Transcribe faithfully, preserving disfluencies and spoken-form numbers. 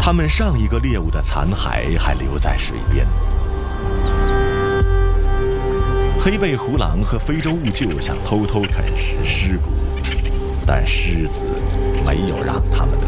他们上一个猎物的残骸还留在水边。黑背狐狼和非洲兀鹫想偷偷啃食尸骨，但狮子没有让他们得